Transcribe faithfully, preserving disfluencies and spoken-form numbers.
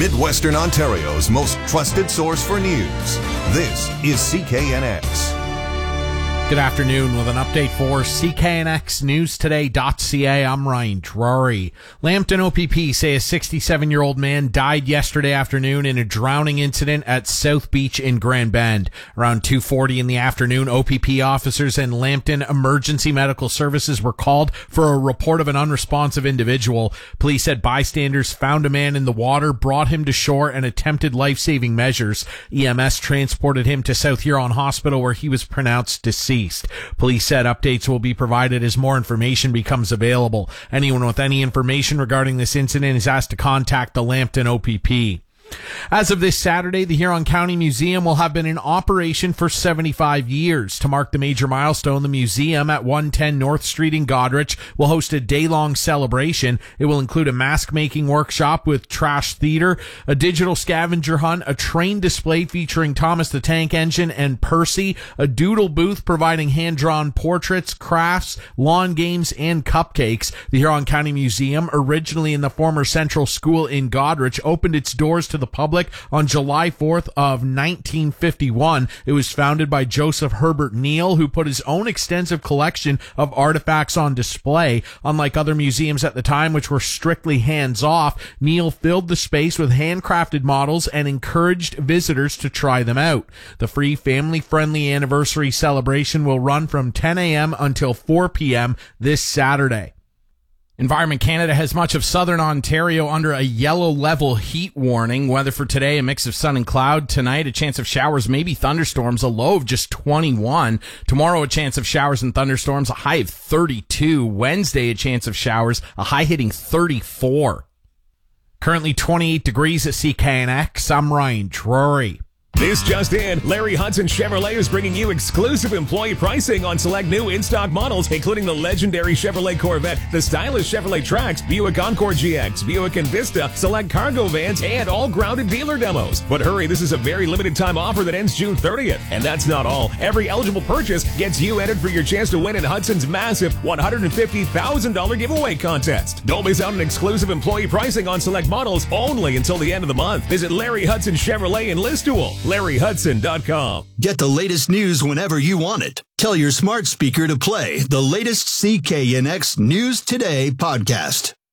Midwestern Ontario's most trusted source for news. This is C K N X. Good afternoon with an update for C K N X News Today dot C A. I'm Ryan Drury. Lambton O P P say a sixty-seven-year-old man died yesterday afternoon in a drowning incident at South Beach in Grand Bend. Around two forty in the afternoon, O P P officers and Lambton Emergency Medical Services were called for a report of an unresponsive individual. Police said bystanders found a man in the water, brought him to shore, and attempted life-saving measures. E M S transported him to South Huron Hospital, where he was pronounced deceased. Police said updates will be provided as more information becomes available. Anyone with any information regarding this incident is asked to contact the Lambton O P P. As of this Saturday, the Huron County Museum will have been in operation for seventy-five years. To mark the major milestone, the museum at one ten North Street in Goderich will host a day-long celebration. It will include a mask-making workshop with trash theater, a digital scavenger hunt, a train display featuring Thomas the Tank Engine and Percy, a doodle booth providing hand-drawn portraits, crafts, lawn games, and cupcakes. The Huron County Museum, originally in the former Central School in Goderich, opened its doors to the public on July fourth of nineteen fifty-one. It was founded by Joseph Herbert Neal, who put his own extensive collection of artifacts on display. Unlike other museums at the time, which were strictly hands-off, Neal filled the space with handcrafted models and encouraged visitors to try them out. The free family-friendly anniversary celebration will run from ten a.m. until four p.m. this Saturday. Environment Canada has much of southern Ontario under a yellow level heat warning. Weather for today, a mix of sun and cloud. Tonight, a chance of showers, maybe thunderstorms, a low of just twenty-one. Tomorrow, a chance of showers and thunderstorms, a high of thirty-two. Wednesday, a chance of showers, a high hitting thirty-four. Currently twenty-eight degrees at C K N X. I'm Ryan Drury. This just in, Larry Hudson Chevrolet is bringing you exclusive employee pricing on select new in-stock models, including the legendary Chevrolet Corvette, the stylish Chevrolet Trax, Buick Encore G X, Buick Envista, select cargo vans, and all grounded dealer demos. But hurry, this is a very limited time offer that ends June thirtieth. And that's not all. Every eligible purchase gets you entered for your chance to win in Hudson's massive one hundred fifty thousand dollars giveaway contest. Don't miss out on exclusive employee pricing on select models only until the end of the month. Visit Larry Hudson Chevrolet in Listool. Larry Hudson dot com. Get the latest news whenever you want it. Tell your smart speaker to play the latest C K N X News Today podcast.